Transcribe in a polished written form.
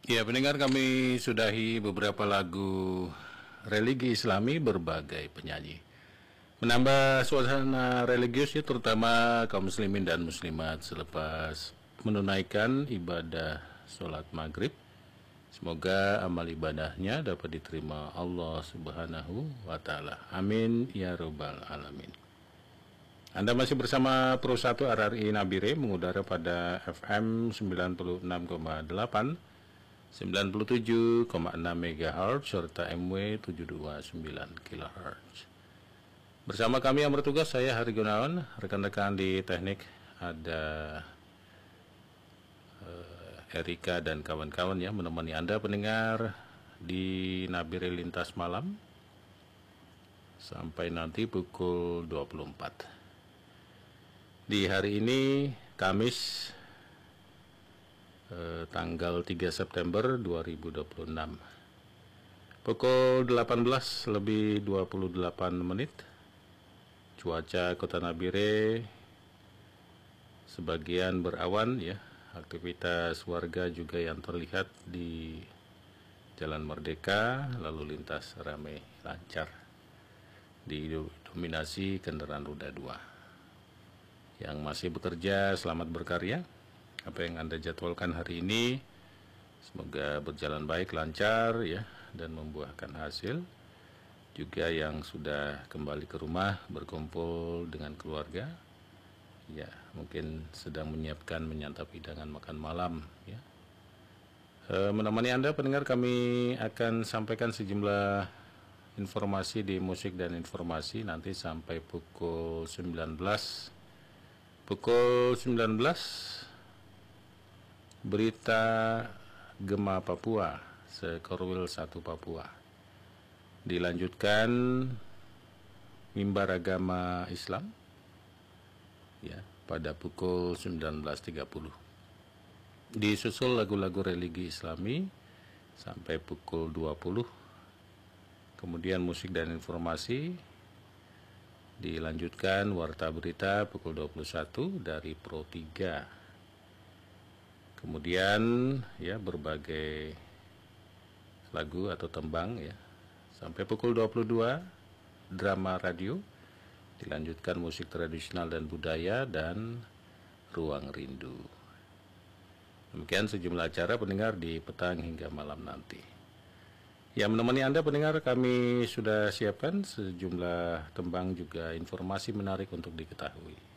Ya, pendengar, kami sudahi beberapa lagu religi Islami berbagai penyanyi. Menambah suasana religius ya, terutama kaum muslimin dan muslimat selepas menunaikan ibadah sholat maghrib. Semoga amal ibadahnya dapat diterima Allah Subhanahu wa Ta'ala. Amin ya Rabbal Alamin. Anda masih bersama Pro 1 RRI Nabire, mengudara pada FM 96,8, 97,6 MHz serta MW 729 kHz. Bersama kami yang bertugas, saya Hari Gunawan, rekan-rekan di teknik ada Erika dan kawan-kawan ya, menemani Anda pendengar di Nabire Lintas Malam sampai nanti pukul 24. Di hari ini Kamis tanggal 3 September 2026 pukul 18 lebih 28 menit. Cuaca Kota Nabire sebagian berawan ya. Aktivitas warga juga yang terlihat di Jalan Merdeka, lalu lintas ramai lancar, didominasi kendaraan roda 2. Yang masih bekerja, selamat berkarya. Apa yang Anda jadwalkan hari ini semoga berjalan baik, lancar ya, dan membuahkan hasil. Juga yang sudah kembali ke rumah berkumpul dengan keluarga ya, mungkin sedang menyiapkan menyantap hidangan makan malam ya. Menemani Anda pendengar, kami akan sampaikan sejumlah informasi di musik dan informasi nanti sampai pukul 19. Pukul 19 berita Gema Papua, Sekorwil 1 Papua. Dilanjutkan mimbar agama Islam ya pada pukul 19.30. Disusul lagu-lagu religi Islami sampai pukul 20. Kemudian musik dan informasi dilanjutkan warta berita pukul 21 dari Pro 3. Kemudian ya berbagai lagu atau tembang ya sampai pukul 22, drama radio, dilanjutkan musik tradisional dan budaya dan ruang rindu. Demikian sejumlah acara pendengar di petang hingga malam nanti. Ya, menemani Anda pendengar, kami sudah siapkan sejumlah tembang juga informasi menarik untuk diketahui.